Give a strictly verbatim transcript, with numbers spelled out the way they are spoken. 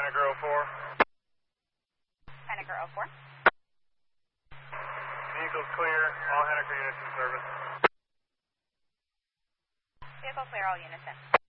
Henniker oh four. Henniker oh four. Vehicle's clear. All Henniker units in service. Vehicle clear, all units in.